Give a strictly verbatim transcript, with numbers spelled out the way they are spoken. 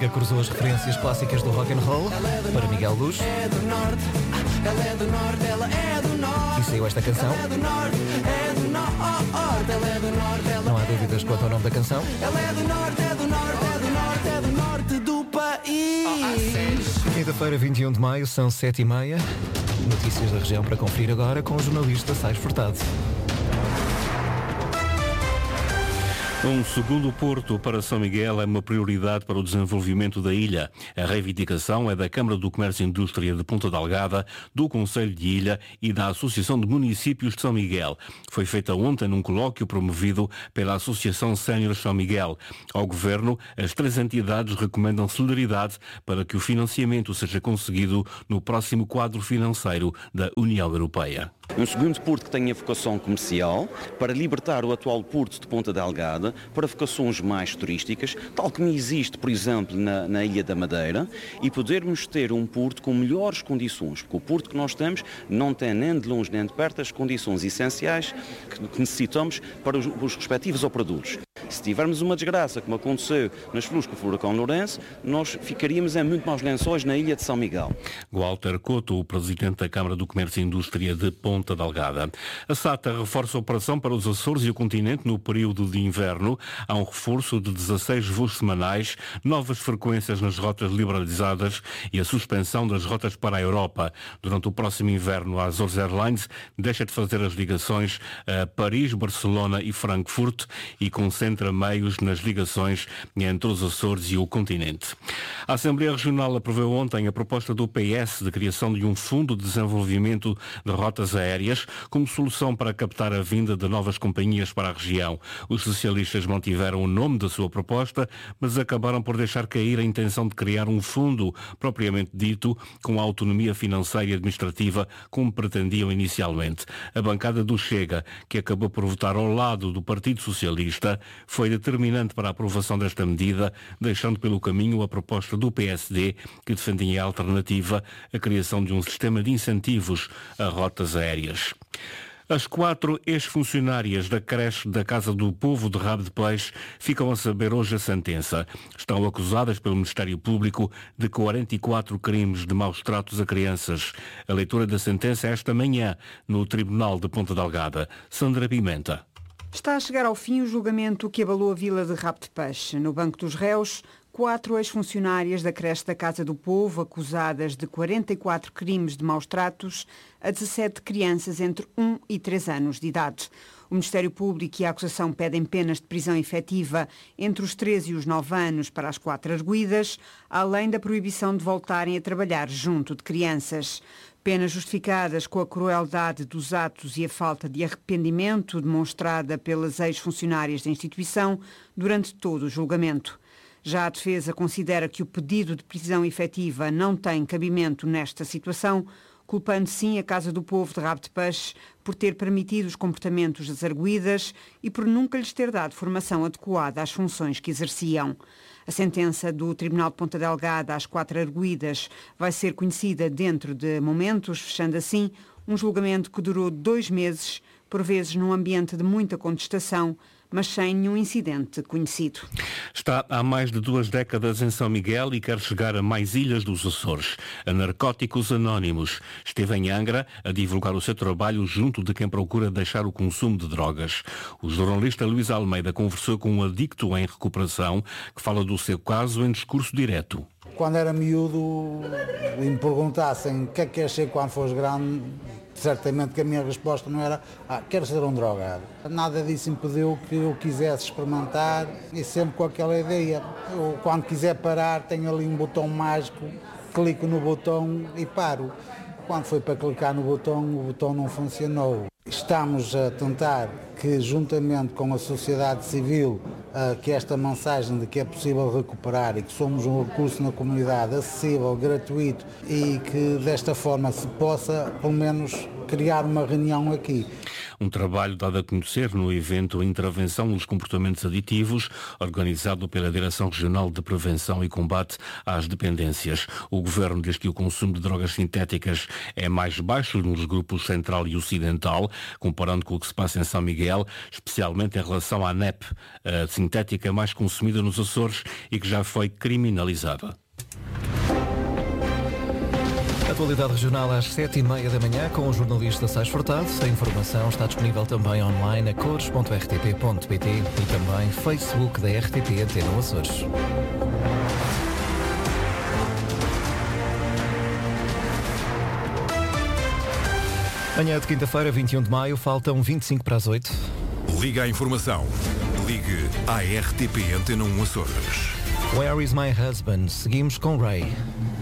música cruzou as referências clássicas do rock and roll para Miguel Luz. É do norte, ela é do norte, ela é do norte. E saiu esta canção. Ela é do norte, é do norte, ela é do norte, ela Não há dúvidas quanto ao nome da canção. Ela é do norte, é do norte, é do norte, é do norte do país. Quinta-feira, vinte e um de maio, são sete e meia. Notícias da região para conferir agora com o jornalista Sais Furtado. Um segundo porto para São Miguel é uma prioridade para o desenvolvimento da ilha. A reivindicação é da Câmara do Comércio e Indústria de Ponta Delgada, do Conselho de Ilha e da Associação de Municípios de São Miguel. Foi feita ontem num colóquio promovido pela Associação Sénior São Miguel. Ao Governo, as três entidades recomendam celeridade para que o financiamento seja conseguido no próximo quadro financeiro da União Europeia. Um segundo porto que tenha vocação comercial, para libertar o atual porto de Ponta Delgada para vocações mais turísticas, tal como existe, por exemplo, na, na Ilha da Madeira, e podermos ter um porto com melhores condições, porque o porto que nós temos não tem nem de longe nem de perto as condições essenciais que, que necessitamos para os, os respectivos operadores. Se tivermos uma desgraça, como aconteceu nas flores com o furacão Lourenço, nós ficaríamos em muito maus lençóis na ilha de São Miguel. Walter Couto, o presidente da Câmara do Comércio e Indústria de Ponta Delgada. A SATA reforça a operação para os Açores e o continente no período de inverno. Há um reforço de dezasseis voos semanais, novas frequências nas rotas liberalizadas e a suspensão das rotas para a Europa. Durante o próximo inverno, a Azores Airlines deixa de fazer as ligações a Paris, Barcelona e Frankfurt e concentra meios nas ligações entre os Açores e o continente. A Assembleia Regional aprovou ontem a proposta do P S de criação de um fundo de desenvolvimento de rotas aéreas como solução para captar a vinda de novas companhias para a região. Os socialistas mantiveram o nome da sua proposta, mas acabaram por deixar cair a intenção de criar um fundo propriamente dito com a autonomia financeira e administrativa como pretendiam inicialmente. A bancada do Chega, que acabou por votar ao lado do Partido Socialista, foi determinante para a aprovação desta medida, deixando pelo caminho a proposta do P S D, que defendia a alternativa, a criação de um sistema de incentivos a rotas aéreas. As quatro ex-funcionárias da creche da Casa do Povo de Rabo de Peixe ficam a saber hoje a sentença. Estão acusadas pelo Ministério Público de quarenta e quatro crimes de maus tratos a crianças. A leitura da sentença é esta manhã no Tribunal de Ponta Delgada. Sandra Pimenta. Está a chegar ao fim o julgamento que abalou a vila de Rabo de Peixe. No banco dos réus, quatro ex-funcionárias da creche da Casa do Povo, acusadas de quarenta e quatro crimes de maus tratos a dezassete crianças entre um e três anos de idade. O Ministério Público e a acusação pedem penas de prisão efetiva entre os três e os nove anos para as quatro arguidas, além da proibição de voltarem a trabalhar junto de crianças. Penas justificadas com a crueldade dos atos e a falta de arrependimento demonstrada pelas ex-funcionárias da instituição durante todo o julgamento. Já a defesa considera que o pedido de prisão efetiva não tem cabimento nesta situação, culpando sim a Casa do Povo de Rabo de Peixe por ter permitido os comportamentos das arguidas e por nunca lhes ter dado formação adequada às funções que exerciam. A sentença do Tribunal de Ponta Delgada às quatro arguidas vai ser conhecida dentro de momentos, fechando assim um julgamento que durou dois meses, por vezes num ambiente de muita contestação, mas sem nenhum incidente conhecido. Está há mais de duas décadas em São Miguel e quer chegar a mais ilhas dos Açores. A Narcóticos Anónimos esteve em Angra a divulgar o seu trabalho junto de quem procura deixar o consumo de drogas. O jornalista Luís Almeida conversou com um adicto em recuperação que fala do seu caso em discurso direto. Quando era miúdo e me perguntassem o que é que queres ser quando fores grande, certamente que a minha resposta não era ah, quero ser um drogado. Nada disso impediu que eu quisesse experimentar e sempre com aquela ideia. Eu, quando quiser parar, tenho ali um botão mágico, clico no botão e paro. Quando foi para clicar no botão, o botão não funcionou. Estamos a tentar que, juntamente com a sociedade civil, que esta mensagem de que é possível recuperar e que somos um recurso na comunidade acessível, gratuito e que desta forma se possa, pelo menos, criar uma reunião aqui. Um trabalho dado a conhecer no evento Intervenção nos Comportamentos Aditivos, organizado pela Direção Regional de Prevenção e Combate às Dependências. O Governo diz que o consumo de drogas sintéticas é mais baixo nos grupos central e ocidental, comparando com o que se passa em São Miguel, especialmente em relação à N E P, a sintética mais consumida nos Açores e que já foi criminalizada. Atualidade regional às sete e meia da manhã com o jornalista Sais Furtado. A informação está disponível também online a cores ponto r t p ponto p t e também Facebook da R T P Antena Açores. Manhã de quinta-feira, vinte e um de maio, faltam vinte e cinco para as oito. Liga à informação. Ligue à R T P Antena um Açores. Where is my husband? Seguimos com Ray.